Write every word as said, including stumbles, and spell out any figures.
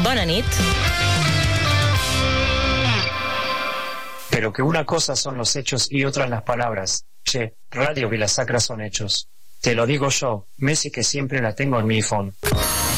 Bona nit. Pero que una cosa son los hechos y otra las palabras. Che, Radio Villasacra son hechos. Te lo digo yo, Messi, que siempre la tengo en mi iPhone.